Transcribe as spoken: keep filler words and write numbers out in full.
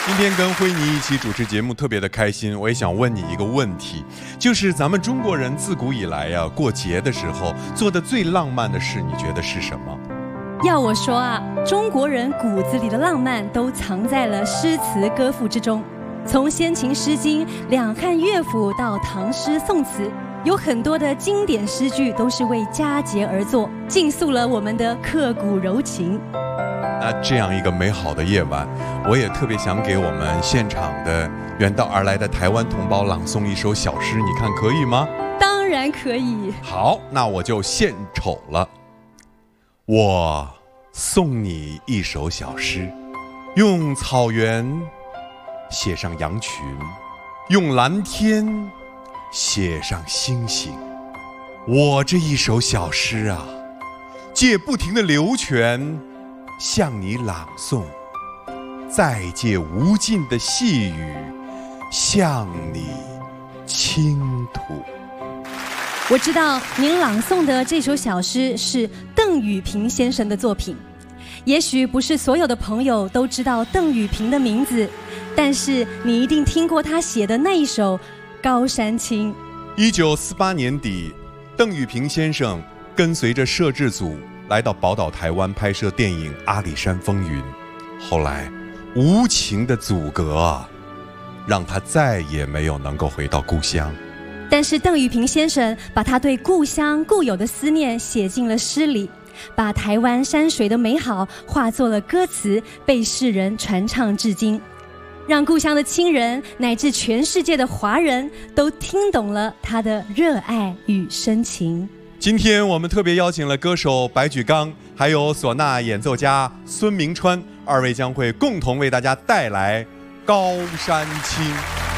今天跟慧妮一起主持节目特别的开心，我也想问你一个问题，就是咱们中国人自古以来呀、啊，过节的时候做的最浪漫的事，你觉得是什么？ 要我说啊，中国人骨子里的浪漫都藏在了诗词歌赋之中。从先秦诗经、两汉乐府到唐诗宋词，有很多的经典诗句都是为佳节而作，尽诉了我们的刻骨柔情。 那这样一个美好的夜晚，我也特别想给我们现场的远道而来的台湾同胞朗诵一首小诗，你看可以吗？ 当然可以。 好，那我就献丑了。我送你一首小诗，用草原写上羊群，用蓝天写上星星。我这一首小诗啊，借不停的流泉向你朗诵，再借无尽的细雨向你倾吐。 我知道您朗诵的这首小诗是邓雨平先生的作品，也许不是所有的朋友都知道邓雨平的名字，但是你一定听过他写的那一首《高山青》。 一九四八年底，邓雨平先生跟随着摄制组来到宝岛台湾拍摄电影《阿里山风云》，后来无情的阻隔啊，让他再也没有能够回到故乡。 但是邓雨平先生把他对故乡固有的思念写进了诗里，把台湾山水的美好化作了歌词，被世人传唱至今，让故乡的亲人乃至全世界的华人都听懂了他的热爱与深情。 今天我们特别邀请了歌手白举纲，还有唢呐演奏家孙明川，二位将会共同为大家带来《高山青》。